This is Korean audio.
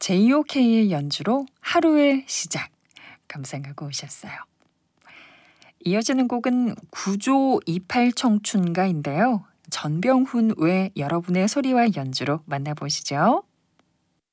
JOK의 연주로 하루의 시작 감상하고 오셨어요. 이어지는 곡은 구조 28 청춘가인데요. 전병훈 외 여러분의 소리와 연주로 만나보시죠.